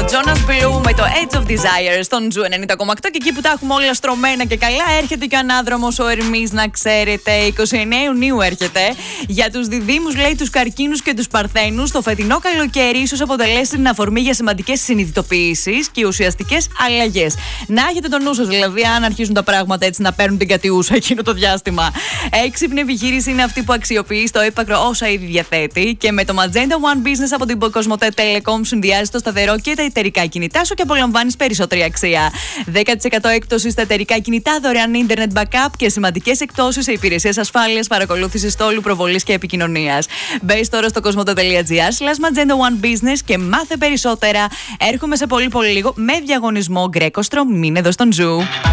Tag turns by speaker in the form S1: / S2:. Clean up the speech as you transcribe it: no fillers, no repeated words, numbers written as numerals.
S1: Jonas Blue με το Edge of Desire στον Ζου 90,8 και εκεί που τα έχουμε όλα στρωμένα και καλά έρχεται και ο ανάδρομος ο Ερμής, να ξέρετε. 29 Ιουνίου έρχεται. Για τους διδύμους, λέει, τους καρκίνους και τους παρθένους, το φετινό καλοκαίρι ίσως αποτελέσει την αφορμή για σημαντικές συνειδητοποιήσεις και ουσιαστικές αλλαγές. Να έχετε το νου σας, δηλαδή, αν αρχίζουν τα πράγματα έτσι να παίρνουν την κατιούσα εκείνο το διάστημα. Έξυπνη επιχείρηση είναι αυτή που αξιοποιεί στο έπακρο όσα ήδη διαθέτει και με το Magenta One Business από την Cosmote Telecom συνδυάζει το σταθερό και τα εταιρικά κινητά σου και απολαμβάνεις περισσότερη αξία. 10% έκπτωση στα εταιρικά κινητά, δωρεάν ίντερνετ backup και σημαντικές εκπτώσεις σε υπηρεσίες ασφάλειας, παρακολούθησης στόλου, προβολής και επικοινωνίας. Μπες τώρα στο cosmote.gr/Magenta One Business και μάθε περισσότερα. Έρχομαι σε πολύ λίγο με διαγωνισμό Γκρέκοστρο. Μείνε εδώ στον Ζου.